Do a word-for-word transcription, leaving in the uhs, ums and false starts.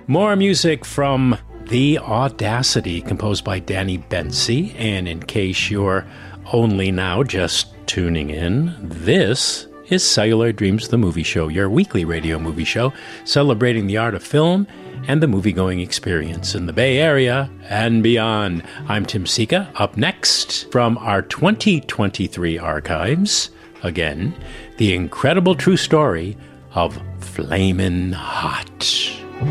More music from The Audacity, composed by Danny Bensi. And in case you're only now just tuning in, this is Cellular Dreams, the movie show, your weekly radio movie show celebrating the art of film and the movie-going experience in the Bay Area and beyond. I'm Tim Sika. Up next, from our twenty twenty-three archives, again, the incredible true story of Flamin' Hot.